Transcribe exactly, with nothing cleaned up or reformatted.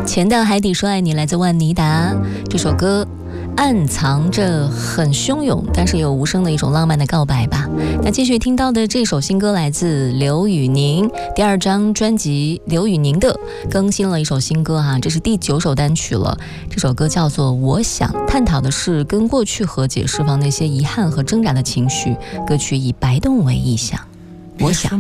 前的海底说爱你来自万妮达，这首歌暗藏着很汹涌但是又无声的一种浪漫的告白吧。那继续听到的这首新歌来自刘宇宁，第二张专辑刘宇宁的更新了一首新歌哈，这是第九首单曲了。这首歌叫做我想，探讨的是跟过去和解，释放那些遗憾和挣扎的情绪。歌曲以白动为意象，我想。